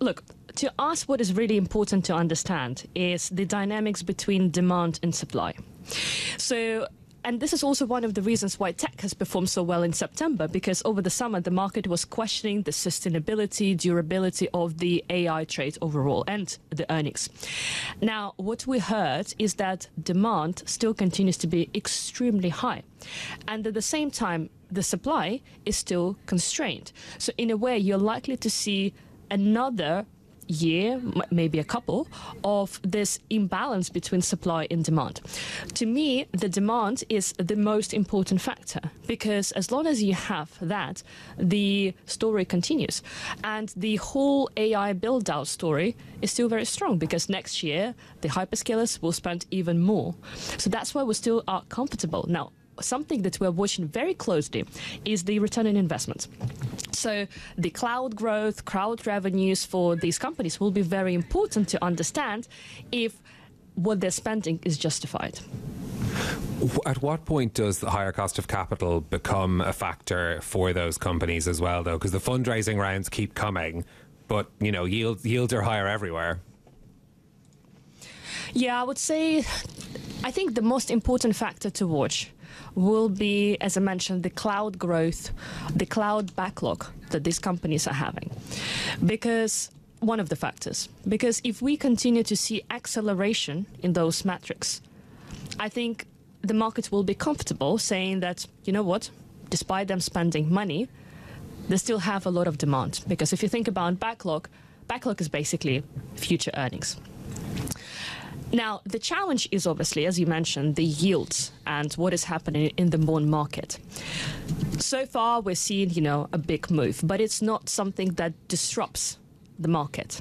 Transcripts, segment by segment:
Look, to us, what is really important to understand is the dynamics between demand and supply. So, and this is also one of the reasons why tech has performed so well in September, because over the summer, the market was questioning the sustainability, durability of the AI trade overall and the earnings. Now, what we heard is that demand still continues to be extremely high. And at the same time, the supply is still constrained. So in a way, you're likely to see another year, maybe a couple, of this imbalance between supply and demand. To me, the demand is the most important factor, because as long as you have that, the story continues. And the whole AI build-out story is still very strong, because next year, the hyperscalers will spend even more. So that's why we still are comfortable. Now, something that we're watching very closely is the return on investment. So the cloud growth, cloud revenues for these companies will be very important to understand if what they're spending is justified. At what point does the higher cost of capital become a factor for those companies as well, though? Because the fundraising rounds keep coming, but yields are higher everywhere. Yeah, I would say, I think the most important factor to watch will be, as I mentioned, the cloud growth, the cloud backlog that these companies are having. Because one of the factors, because if we continue to see acceleration in those metrics, I think the market will be comfortable saying that, you know what, despite them spending money, they still have a lot of demand. Because if you think about backlog is basically future earnings. Now, the challenge is obviously, as you mentioned, the yields and what is happening in the bond market. So far, we're seeing, a big move, but it's not something that disrupts the market.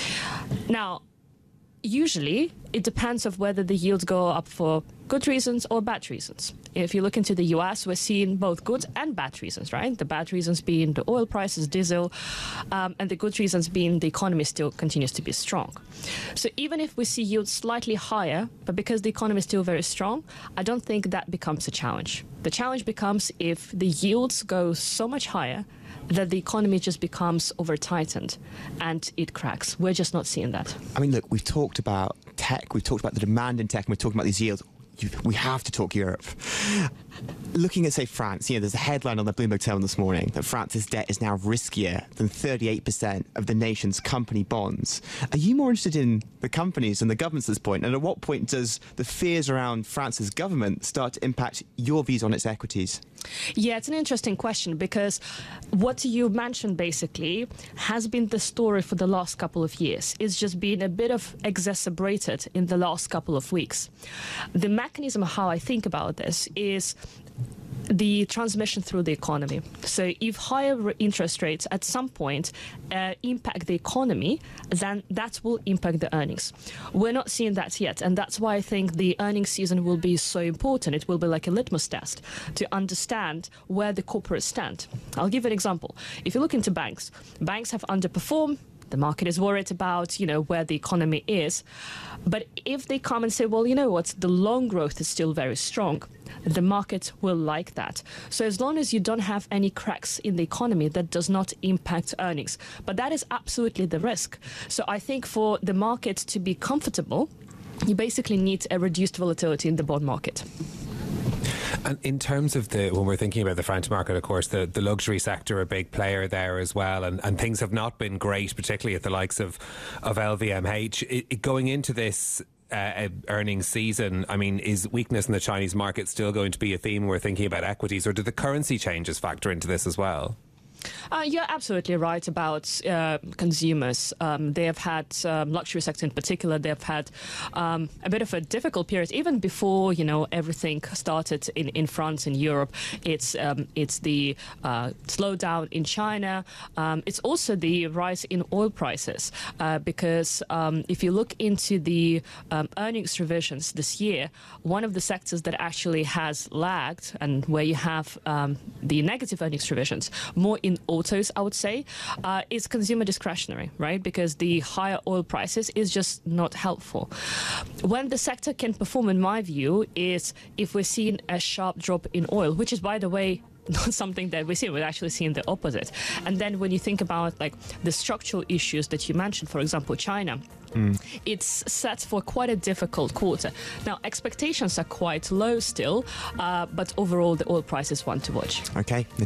Now, usually, it depends on whether the yields go up for good reasons or bad reasons. If you look into the US, we're seeing both good and bad reasons, right? The bad reasons being the oil prices, diesel, and the good reasons being the economy still continues to be strong. So even if we see yields slightly higher, but because the economy is still very strong, I don't think that becomes a challenge. The challenge becomes if the yields go so much higher that the economy just becomes over-tightened and it cracks. We're just not seeing that. I mean, look, we've talked about tech, we've talked about the demand in tech, and we're talking about these yields. We have to talk Europe. Looking at, say, France, there's a headline on the Bloomberg Terminal this morning that France's debt is now riskier than 38% of the nation's company bonds. Are you more interested in the companies and the governments at this point? And at what point does the fears around France's government start to impact your views on its equities? Yeah, it's an interesting question, because what you mentioned basically has been the story for the last couple of years. It's just been a bit of exacerbated in the last couple of weeks. The mechanism of how I think about this is the transmission through the economy. So if higher interest rates at some point impact the economy, then that will impact the earnings. We're not seeing that yet, and that's why I think the earnings season will be so important. It will be like a litmus test to understand where the corporates stand. I'll give an example. If you look into banks have underperformed. The market is worried about, where the economy is. But if they come and say, well, you know what, the loan growth is still very strong, the market will like that. So as long as you don't have any cracks in the economy, that does not impact earnings. But that is absolutely the risk. So I think for the market to be comfortable, you basically need a reduced volatility in the bond market. And in terms of when we're thinking about the French market, of course, the luxury sector, a big player there as well, and things have not been great, particularly at the likes of LVMH. Going into this earnings season, I mean, is weakness in the Chinese market still going to be a theme when we're thinking about equities, or do the currency changes factor into this as well? You're absolutely right about consumers. They have had, luxury sector in particular, they have had a bit of a difficult period, even before, everything started in France and Europe. It's the slowdown in China. It's also the rise in oil prices, because if you look into the earnings revisions this year, one of the sectors that actually has lagged and where you have the negative earnings revisions, more in autos, I would say, is consumer discretionary, right? Because the higher oil prices is just not helpful. When the sector can perform, in my view, is if we're seeing a sharp drop in oil, which is, by the way, not something that we see. We're actually seeing the opposite. And then when you think about like the structural issues that you mentioned, for example, China, it's set for quite a difficult quarter. Now, expectations are quite low still, but overall, the oil price is one to watch. Okay.